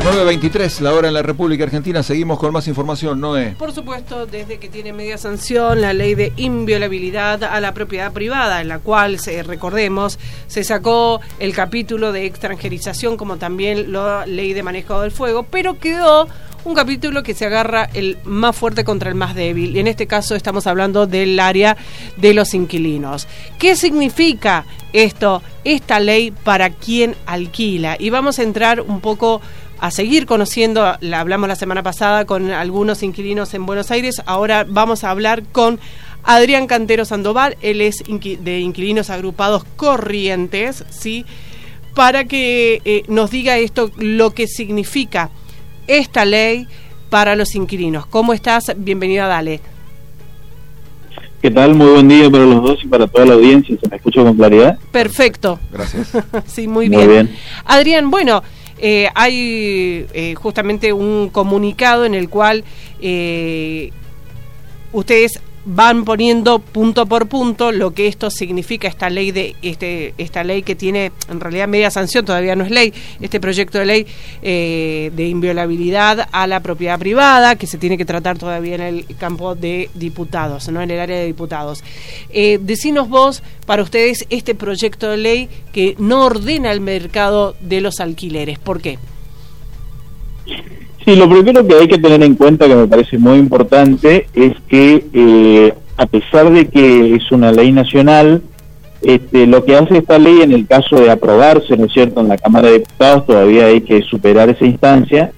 9:23, la hora en la República Argentina. Seguimos con más información, Noé. Por supuesto, desde que tiene media sanción la ley de inviolabilidad a la propiedad privada, en la cual, recordemos, se sacó el capítulo de extranjerización, como también la ley de manejo del fuego, pero quedó un capítulo que se agarra el más fuerte contra el más débil, y en este caso estamos hablando del área de los inquilinos. ¿Qué significa esta ley para quien alquila? Y vamos a entrar un poco a seguir conociendo, hablamos la semana pasada con algunos inquilinos en Buenos Aires, ahora vamos a hablar con Adrián Cantero Sandoval, él es de Inquilinos Agrupados Corrientes, ¿sí? Para que nos diga esto, lo que significa esta ley para los inquilinos. ¿Cómo estás? Bienvenida, Dale. ¿Qué tal? Muy buen día para los dos y para toda la audiencia. ¿Se me escucha con claridad? Perfecto. Gracias. Sí, muy bien. Adrián, bueno, hay justamente un comunicado en el cual ustedes van poniendo punto por punto lo que esto significa, esta ley esta ley que tiene en realidad media sanción, todavía no es ley, este proyecto de ley de inviolabilidad a la propiedad privada, que se tiene que tratar todavía en el campo de diputados, no en el área de diputados. Decinos vos, para ustedes, este proyecto de ley que no ordena el mercado de los alquileres, ¿por qué? Sí, lo primero que hay que tener en cuenta, que me parece muy importante, es que a pesar de que es una ley nacional, lo que hace esta ley en el caso de aprobarse, ¿no es cierto?, en la Cámara de Diputados, todavía hay que superar esa instancia,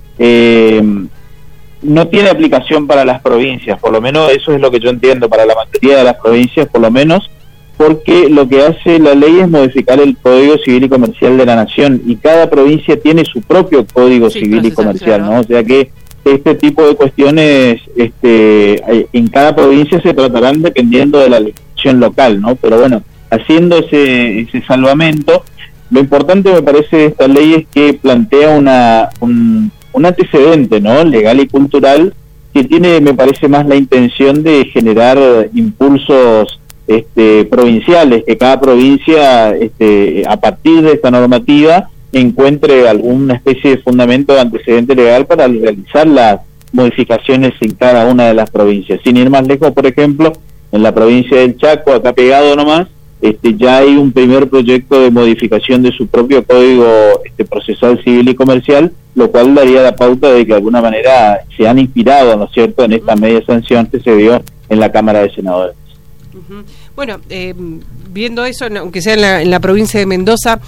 no tiene aplicación para las provincias, por lo menos eso es lo que yo entiendo, para la mayoría de las provincias, por lo menos, porque lo que hace la ley es modificar el Código Civil y Comercial de la Nación, y cada provincia tiene su propio Código Civil y Comercial, ¿no? O sea que este tipo de cuestiones en cada provincia se tratarán dependiendo de la legislación local, ¿no? Pero bueno, haciendo ese salvamento, lo importante me parece de esta ley es que plantea un antecedente, ¿no?, legal y cultural, que tiene, me parece, más la intención de generar impulsos provinciales, que cada provincia a partir de esta normativa encuentre alguna especie de fundamento de antecedente legal para realizar las modificaciones en cada una de las provincias. Sin ir más lejos, por ejemplo, en la provincia del Chaco, acá pegado nomás, ya hay un primer proyecto de modificación de su propio Código Procesal Civil y Comercial, lo cual daría la pauta de que de alguna manera se han inspirado, ¿no es cierto?, en esta media sanción que se dio en la Cámara de Senadores. Bueno, viendo eso, aunque sea en la provincia de Mendoza,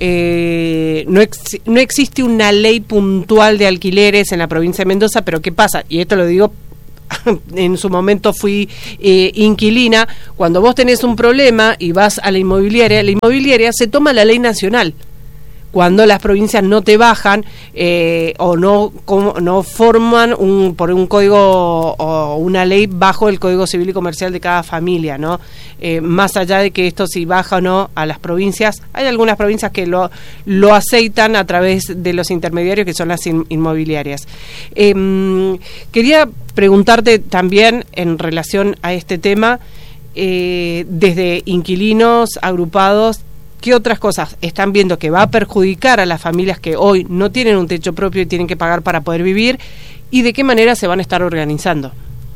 no existe una ley puntual de alquileres en la provincia de Mendoza, pero ¿qué pasa? Y esto lo digo, en su momento fui inquilina, cuando vos tenés un problema y vas a la inmobiliaria se toma la ley nacional. Cuando las provincias no te bajan o no forman por un código o una ley bajo el Código Civil y Comercial de cada familia, ¿no? Más allá de que esto si baja o no a las provincias, hay algunas provincias que lo aceitan a través de los intermediarios, que son las inmobiliarias. Quería preguntarte también en relación a este tema, desde Inquilinos Agrupados, ¿qué otras cosas están viendo que va a perjudicar a las familias que hoy no tienen un techo propio y tienen que pagar para poder vivir? ¿Y de qué manera se van a estar organizando?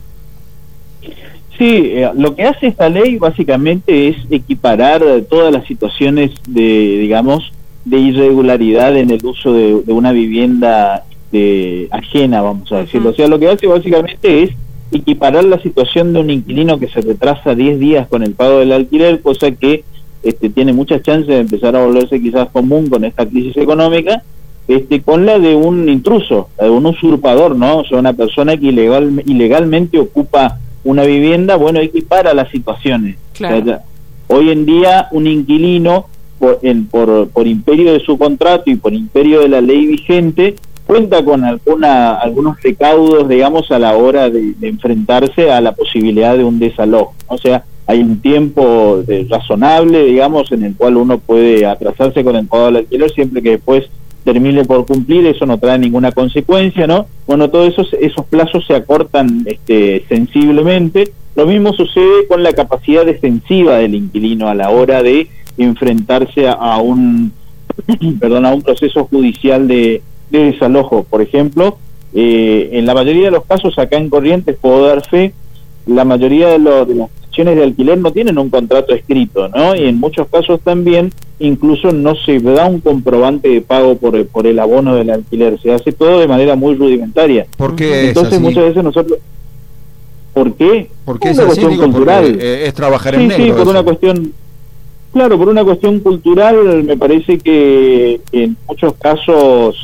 Sí, lo que hace esta ley básicamente es equiparar todas las situaciones de irregularidad en el uso de una vivienda ajena, vamos a decirlo. O sea, lo que hace básicamente es equiparar la situación de un inquilino que se retrasa 10 días con el pago del alquiler, cosa que tiene muchas chances de empezar a volverse quizás común con esta crisis económica, con la de un intruso, la de un usurpador, ¿no? O sea, una persona que ilegalmente ocupa una vivienda, bueno, equipara las situaciones. Claro. O sea, hoy en día un inquilino, por imperio de su contrato y por imperio de la ley vigente, cuenta con algunos recaudos, digamos, a la hora de enfrentarse a la posibilidad de un desalojo. O sea, hay un tiempo razonable, digamos, en el cual uno puede atrasarse con el pago del alquiler siempre que después termine por cumplir, eso no trae ninguna consecuencia, ¿no? Bueno, todos esos plazos se acortan sensiblemente. Lo mismo sucede con la capacidad defensiva del inquilino a la hora de enfrentarse a un proceso judicial de de desalojo, por ejemplo, en la mayoría de los casos acá en Corrientes, puedo dar fe, la mayoría de las acciones de alquiler no tienen un contrato escrito, ¿no? Y en muchos casos también incluso no se da un comprobante de pago por el abono del alquiler, se hace todo de manera muy rudimentaria. ¿Por qué entonces es así? Muchas veces nosotros... ¿Por qué? Porque es una cuestión cultural. Es trabajar en negro. Sí, por eso. una cuestión... Claro, por una cuestión cultural, me parece que en muchos casos,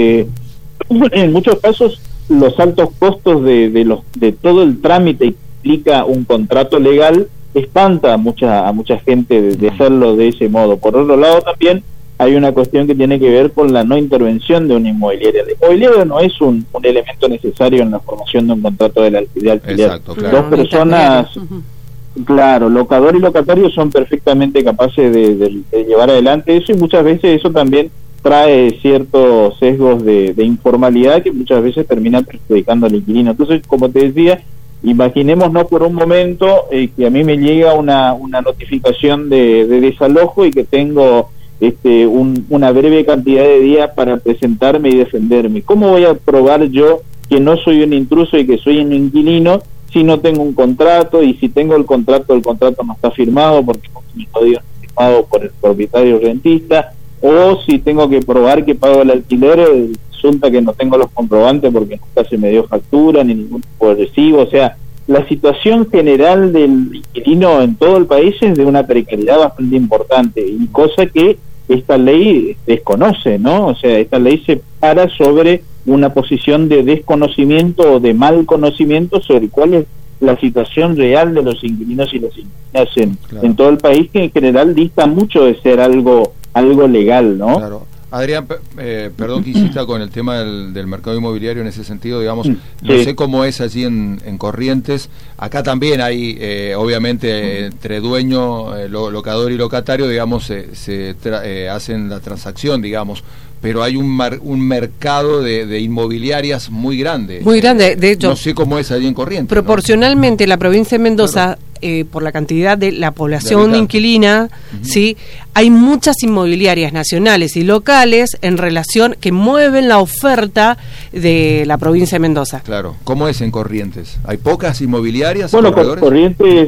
los altos costos de todo el trámite que implica un contrato legal espanta a mucha gente de hacerlo de ese modo. Por otro lado, también hay una cuestión que tiene que ver con la no intervención de una inmobiliaria. La inmobiliaria no es un elemento necesario en la formación de un contrato de alquiler. Exacto, claro. Dos personas... Claro, locador y locatario son perfectamente capaces de llevar adelante eso, y muchas veces eso también trae ciertos sesgos de informalidad que muchas veces terminan perjudicando al inquilino. Entonces, como te decía, imaginémonos por un momento que a mí me llega una notificación de desalojo y que tengo una breve cantidad de días para presentarme y defenderme. ¿Cómo voy a probar yo que no soy un intruso y que soy un inquilino si no tengo un contrato? Y si tengo el contrato no está firmado porque mi código no está firmado por el propietario rentista, o si tengo que probar que pago el alquiler, resulta que no tengo los comprobantes porque nunca se me dio factura ni ningún tipo de recibo. O sea, la situación general del inquilino en todo el país es de una precariedad bastante importante, y cosa que esta ley desconoce, ¿no? O sea, esta ley se para sobre una posición de desconocimiento o de mal conocimiento sobre cuál es la situación real de los inquilinos y las inquilinas en todo el país, que en general dista mucho de ser algo legal, ¿no? Claro. Adrián, perdón que insista con el tema del mercado inmobiliario en ese sentido, digamos, no sé cómo es allí en Corrientes. Acá también hay, obviamente, entre dueño, locador y locatario, digamos, se hacen la transacción, digamos, pero hay un mercado de inmobiliarias muy grande. Muy grande, de hecho. No sé cómo es allí en Corrientes. Proporcionalmente, la provincia de Mendoza, por la cantidad de la población inquilina, ¿sí? Hay muchas inmobiliarias nacionales y locales en relación que mueven la oferta de la provincia de Mendoza. Claro. ¿Cómo es en Corrientes? ¿Hay pocas inmobiliarias? Bueno, Corrientes,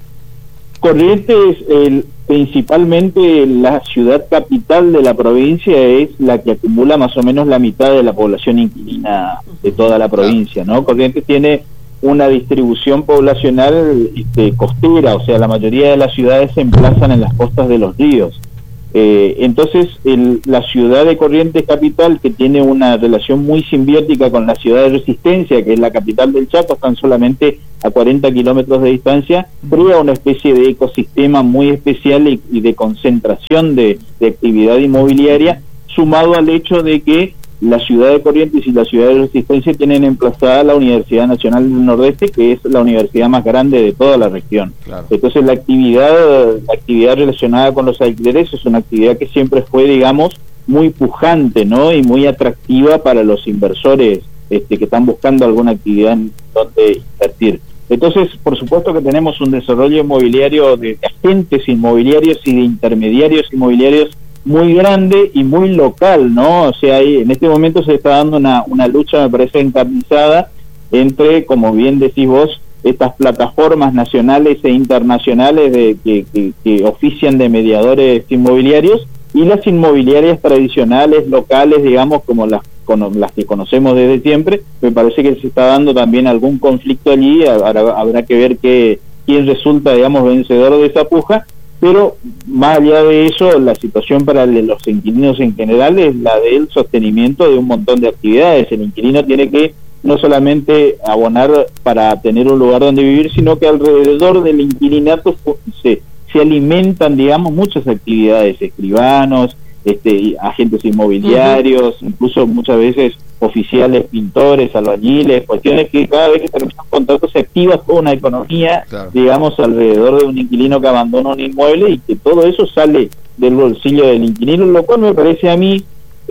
principalmente la ciudad capital de la provincia es la que acumula más o menos la mitad de la población inquilina de toda la provincia, ¿no? Corrientes tiene una distribución poblacional costera, o sea, la mayoría de las ciudades se emplazan en las costas de los ríos. Entonces, la ciudad de Corrientes capital, que tiene una relación muy simbiótica con la ciudad de Resistencia, que es la capital del Chaco, están solamente a 40 kilómetros de distancia, crea una especie de ecosistema muy especial y de concentración de actividad inmobiliaria, sumado al hecho de que la ciudad de Corrientes y la ciudad de Resistencia tienen emplazada la Universidad Nacional del Nordeste, que es la universidad más grande de toda la región. Claro. Entonces la actividad relacionada con los alquileres es una actividad que siempre fue, digamos, muy pujante, ¿no? Y muy atractiva para los inversores que están buscando alguna actividad en donde invertir. Entonces, por supuesto que tenemos un desarrollo inmobiliario de agentes inmobiliarios y de intermediarios inmobiliarios muy grande y muy local, ¿no? O sea, en este momento se está dando una lucha, me parece, encarnizada entre, como bien decís vos, estas plataformas nacionales e internacionales que ofician de mediadores inmobiliarios, y las inmobiliarias tradicionales, locales, digamos, como las que conocemos desde siempre. Me parece que se está dando también algún conflicto allí, habrá que ver quién resulta, digamos, vencedor de esa puja. Pero más allá de eso, la situación para los inquilinos en general es la del sostenimiento de un montón de actividades. El inquilino tiene que no solamente abonar para tener un lugar donde vivir, sino que alrededor del inquilinato se alimentan, digamos, muchas actividades, escribanos, agentes inmobiliarios, incluso muchas veces oficiales, pintores, albañiles, cuestiones que cada vez que terminan contratos se activa toda una economía, digamos, alrededor de un inquilino que abandona un inmueble, y que todo eso sale del bolsillo del inquilino, lo cual me parece a mí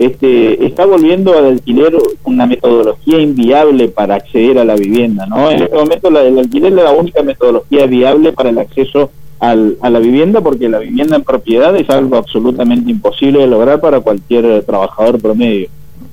está volviendo al alquiler una metodología inviable para acceder a la vivienda, ¿no? En este momento el alquiler es la única metodología viable para el acceso a la vivienda, porque la vivienda en propiedad es algo absolutamente imposible de lograr para cualquier trabajador promedio.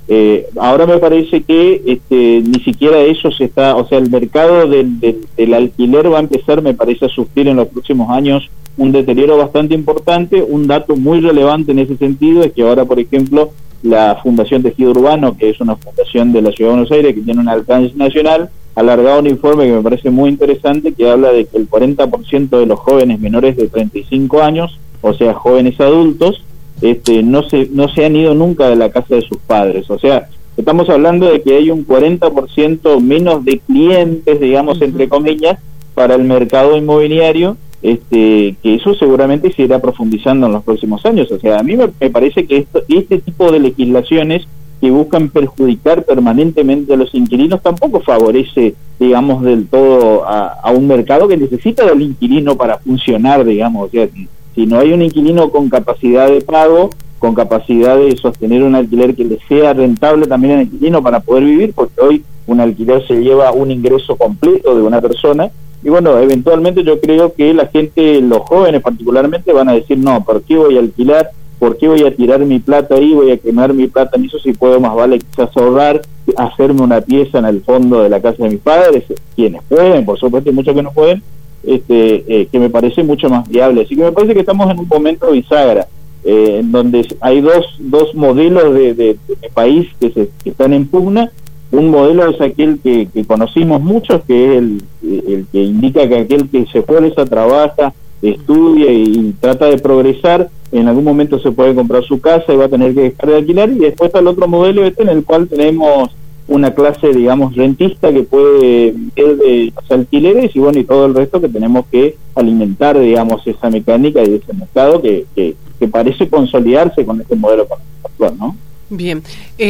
Ahora me parece que ni siquiera eso se está, o sea, el mercado del alquiler va a empezar, me parece, a sufrir en los próximos años un deterioro bastante importante. Un dato muy relevante en ese sentido es que ahora, por ejemplo, la Fundación Tejido Urbano, que es una fundación de la Ciudad de Buenos Aires que tiene un alcance nacional, ha alargado un informe que me parece muy interesante, que habla de que el 40% de los jóvenes menores de 35 años, o sea, jóvenes adultos, no se han ido nunca de la casa de sus padres. O sea, estamos hablando de que hay un 40% menos de clientes, digamos, entre comillas, para el mercado inmobiliario, que eso seguramente se irá profundizando en los próximos años. O sea, a mí me parece que este tipo de legislaciones que buscan perjudicar permanentemente a los inquilinos tampoco favorece, digamos, del todo a un mercado que necesita del inquilino para funcionar, digamos. O sea, si no hay un inquilino con capacidad de pago, con capacidad de sostener un alquiler que le sea rentable también al inquilino para poder vivir, porque hoy un alquiler se lleva un ingreso completo de una persona, y bueno, eventualmente yo creo que la gente, los jóvenes particularmente, van a decir, no, ¿por qué voy a alquilar? ¿Por qué voy a tirar mi plata ahí? Voy a quemar mi plata en eso, si puedo más vale quizás ahorrar, hacerme una pieza en el fondo de la casa de mis padres, quienes pueden, por supuesto hay muchos que no pueden, que me parece mucho más viable. Así que me parece que estamos en un momento bisagra, en donde hay dos modelos de país que están en pugna. Un modelo es aquel que conocimos muchos, que es el que indica que aquel que se esfuerza, trabaja, estudia y trata de progresar, en algún momento se puede comprar su casa y va a tener que dejar de alquilar. Y después está el otro modelo en el cual tenemos una clase, digamos, rentista que puede vivir de los alquileres, y bueno, y todo el resto que tenemos que alimentar, digamos, esa mecánica y ese mercado que parece consolidarse con este modelo actual, ¿no? Bien,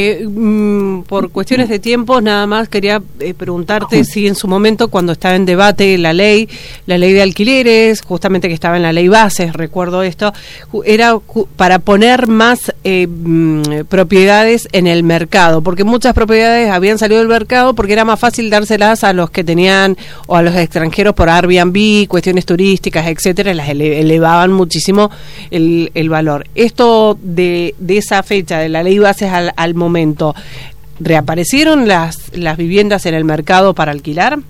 por cuestiones de tiempo nada más quería preguntarte si en su momento, cuando estaba en debate la ley de alquileres, justamente que estaba en la ley bases, recuerdo esto, era para poner más propiedades en el mercado, porque muchas propiedades habían salido del mercado porque era más fácil dárselas a los que tenían, o a los extranjeros por Airbnb, cuestiones turísticas, etcétera, las elevaban muchísimo el valor. Esto de esa fecha de la ley bases al momento, ¿reaparecieron las viviendas en el mercado para alquilar?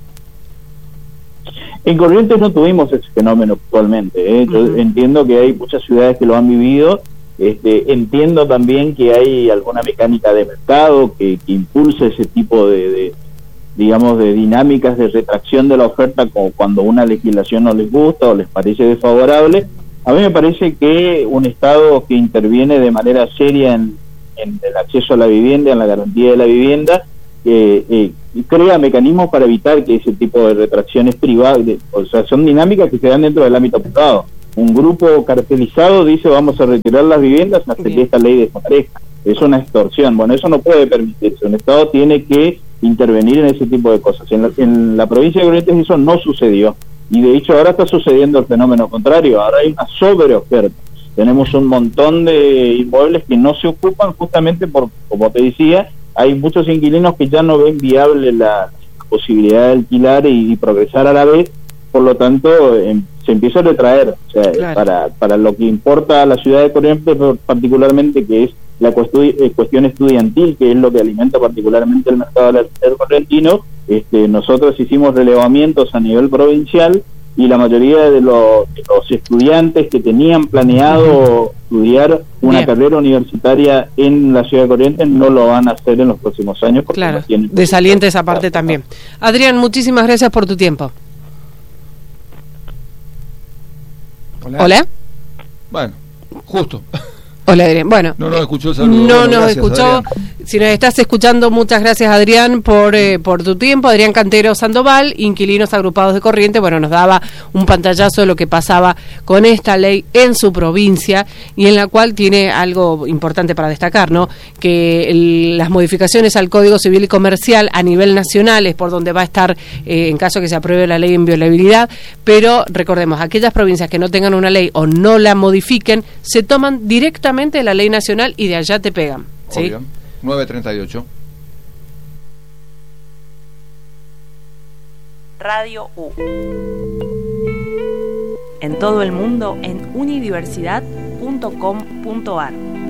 En Corrientes no tuvimos ese fenómeno actualmente, Yo entiendo que hay muchas ciudades que lo han vivido, entiendo también que hay alguna mecánica de mercado que impulsa ese tipo de digamos, de dinámicas de retracción de la oferta, como cuando una legislación no les gusta o les parece desfavorable. A mí me parece que un Estado que interviene de manera seria en el acceso a la vivienda, en la garantía de la vivienda, crea mecanismos para evitar que ese tipo de retracciones privadas, o sea, son dinámicas que se dan dentro del ámbito privado. Un grupo cartelizado dice vamos a retirar las viviendas hasta que esta ley desaparezca. Es una extorsión. Bueno, eso no puede permitirse. Un Estado tiene que intervenir en ese tipo de cosas. En la provincia de Corrientes eso no sucedió, y de hecho ahora está sucediendo el fenómeno contrario. Ahora hay una sobreoferta. Tenemos un montón de inmuebles que no se ocupan justamente por, como te decía, hay muchos inquilinos que ya no ven viable la posibilidad de alquilar y progresar a la vez. Por lo tanto, se empieza a retraer. O sea, claro, para lo que importa a la ciudad de Corrientes particularmente, que es la cuestión estudiantil, que es lo que alimenta particularmente el mercado del alquiler correntino, nosotros hicimos relevamientos a nivel provincial, y la mayoría de los estudiantes que tenían planeado estudiar una carrera universitaria en la ciudad de Corrientes no lo van a hacer en los próximos años. Porque claro, no tienen desaliente esa parte también. Adrián, muchísimas gracias por tu tiempo. Hola. Bueno, justo. Hola, Adrián. Bueno, no nos escuchó el saludo. No bueno, nos gracias, escuchó. Adrián. Si nos estás escuchando, muchas gracias, Adrián, por tu tiempo. Adrián Cantero Sandoval, Inquilinos Agrupados de Corrientes, bueno, nos daba un pantallazo de lo que pasaba con esta ley en su provincia, y en la cual tiene algo importante para destacar, ¿no? Que las modificaciones al Código Civil y Comercial a nivel nacional es por donde va a estar, en caso que se apruebe la ley, en inviolabilidad, pero recordemos, aquellas provincias que no tengan una ley o no la modifiquen, se toman directamente de la ley nacional y de allá te pegan, ¿sí? Obvio. 9:38. Radio U. En todo el mundo en unidiversidad.com.ar.